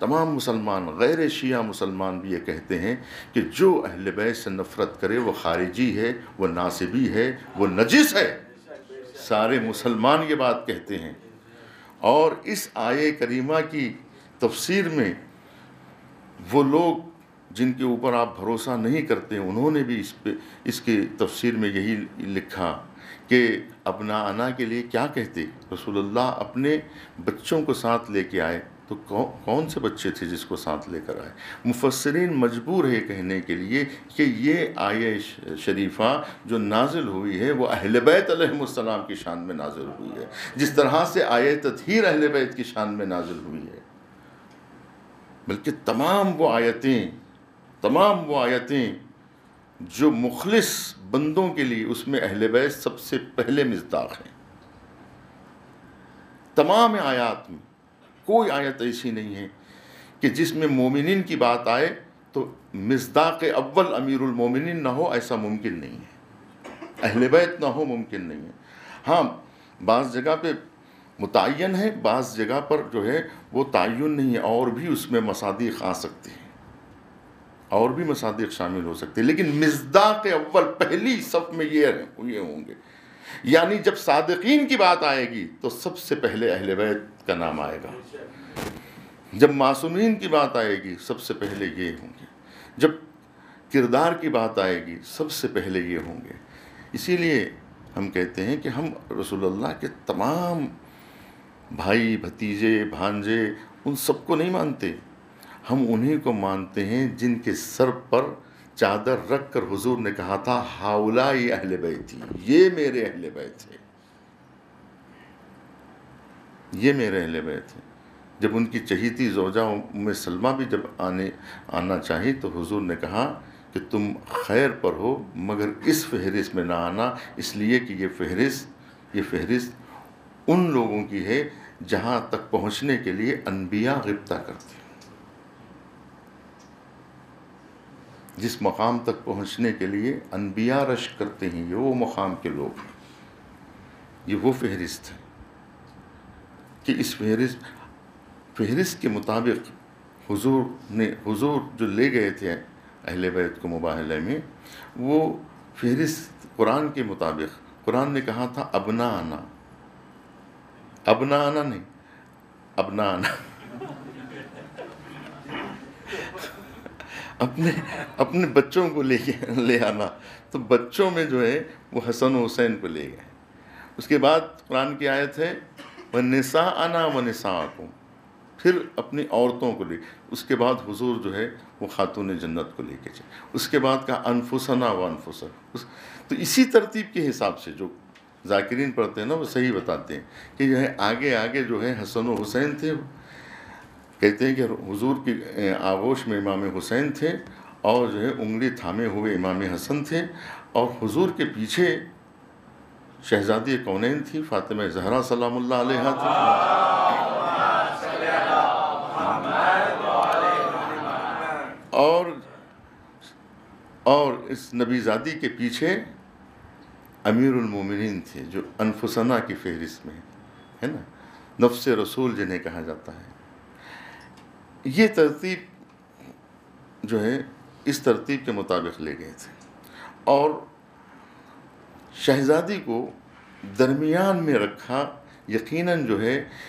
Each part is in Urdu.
تمام مسلمان غیر شیعہ مسلمان بھی یہ کہتے ہیں کہ جو اہل بیت سے نفرت کرے وہ خارجی ہے، وہ ناصبی ہے، وہ نجس ہے۔ سارے مسلمان یہ بات کہتے ہیں۔ اور اس آیے کریمہ کی تفسیر میں وہ لوگ جن کے اوپر آپ بھروسہ نہیں کرتے انہوں نے بھی اس کی تفسیر میں یہی لکھا کہ ابناءنا کے لیے کیا کہتے؟ رسول اللہ اپنے بچوں کو ساتھ لے کے آئے تو کون سے بچے تھے جس کو ساتھ لے کر آئے؟ مفسرین مجبور ہے کہنے کے لیے کہ یہ آیہ شریفہ جو نازل ہوئی ہے وہ اہل بیت علیہم السلام کی شان میں نازل ہوئی ہے، جس طرح سے آیہ تطہیر اہل بیت کی شان میں نازل ہوئی ہے۔ بلکہ تمام وہ آیتیں جو مخلص بندوں کے لیے، اس میں اہل بیت سب سے پہلے مصداق ہیں۔ تمام آیات میں کوئی آیت ایسی نہیں ہے کہ جس میں مومنین کی بات آئے تو مصداق اول امیر المومنین نہ ہو، ایسا ممکن نہیں ہے۔ اہل بیت نہ ہو ممکن نہیں ہے۔ ہاں بعض جگہ پہ متعین ہے، بعض جگہ پر جو ہے وہ تعین نہیں ہے، اور بھی اس میں مصادیق آ سکتے ہیں، اور بھی مصادیق شامل ہو سکتے ہیں، لیکن مصداق اول پہلی صف میں یہ ہوں گے۔ یعنی جب صادقین کی بات آئے گی تو سب سے پہلے اہل بیت کا نام آئے گا، جب معصومین کی بات آئے گی سب سے پہلے یہ ہوں گے، جب کردار کی بات آئے گی سب سے پہلے یہ ہوں گے۔ اسی لیے ہم کہتے ہیں کہ ہم رسول اللہ کے تمام بھائی بھتیجے بھانجے ان سب کو نہیں مانتے، ہم انہی کو مانتے ہیں جن کے سر پر چادر رکھ کر حضور نے کہا تھا ہاؤلائی اہل بیتی، یہ میرے اہل بیت ہے، یہ میرے اہل بیت ہے۔ جب ان کی چہیتی زوجہ ام سلمہ بھی جب آنا چاہی تو حضور نے کہا کہ تم خیر پر ہو مگر اس فہرست میں نہ آنا، اس لیے کہ یہ فہرست ان لوگوں کی ہے جہاں تک پہنچنے کے لیے انبیاء غبطہ کرتے ہیں۔ جس مقام تک پہنچنے کے لیے انبیاء رشک کرتے ہیں، یہ وہ مقام کے لوگ ہیں، یہ وہ فہرست ہے کہ اس فہرست کے مطابق حضور جو لے گئے تھے اہل بیت کو مباہلے میں، وہ فہرست قرآن کے مطابق، قرآن نے کہا تھا ابناءنا نہیں، ابناءنا اپنے بچوں کو لے آنا، تو بچوں میں جو ہے وہ حسن و حسین کو لے گئے۔ اس کے بعد قرآن کی آیت ہے وَنِسَاءَنَا وَنِسَاءَكُمْ، پھر اپنی عورتوں کو لے، اس کے بعد حضور جو ہے وہ خاتون جنت کو لے کے چلے، اس کے بعد کہا انفسنا وانفسکم۔ تو اسی ترتیب کے حساب سے جو ذاکرین پڑھتے ہیں نا وہ صحیح بتاتے ہیں کہ جو ہے آگے جو ہے حسن و حسین تھے، کہتے ہیں کہ حضور کی آغوش میں امام حسین تھے اور جو ہے انگلی تھامے ہوئے امام حسن تھے، اور حضور کے پیچھے شہزادی کونین تھی فاطمہ زہرا سلام اللہ علیہا تھی، اور اس نبی زادی کے پیچھے امیر المومنین تھے جو انفسنا کی فہرست میں ہے نا، نفس رسول جنہیں کہا جاتا ہے۔ یہ ترتیب جو ہے اس ترتیب کے مطابق لے گئے تھے، اور شہزادی کو درمیان میں رکھا، یقیناً جو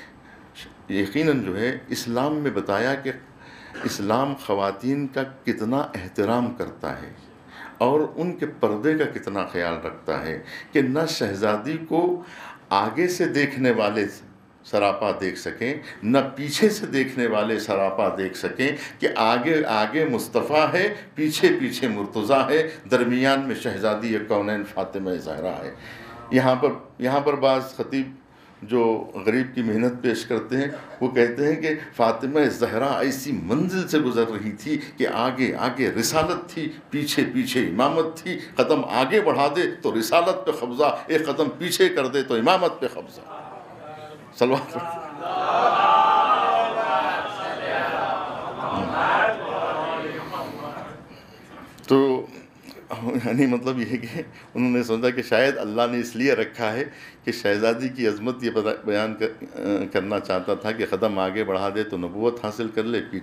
ہے اسلام میں بتایا کہ اسلام خواتین کا کتنا احترام کرتا ہے اور ان کے پردے کا کتنا خیال رکھتا ہے کہ نہ شہزادی کو آگے سے دیکھنے والے سراپا دیکھ سکیں، نہ پیچھے سے دیکھنے والے سراپا دیکھ سکیں، کہ آگے مصطفیٰ ہے، پیچھے مرتضیٰ ہے، درمیان میں شہزادی کونین فاطمہ زہرا ہے۔ یہاں پر بعض خطیب جو غریب کی محنت پیش کرتے ہیں وہ کہتے ہیں کہ فاطمہ زہرا ایسی منزل سے گزر رہی تھی کہ آگے رسالت تھی، پیچھے امامت تھی، قدم آگے بڑھا دے تو رسالت پہ قبضہ، ایک قدم پیچھے کر دے تو امامت پہ قبضہ۔ صلوات تو یعنی مطلب یہ ہے کہ انہوں نے سوچا کہ شاید اللہ نے اس لیے رکھا ہے کہ شہزادی کی عظمت یہ بیان کرنا چاہتا تھا کہ قدم آگے بڑھا دے تو نبوت حاصل کر لے،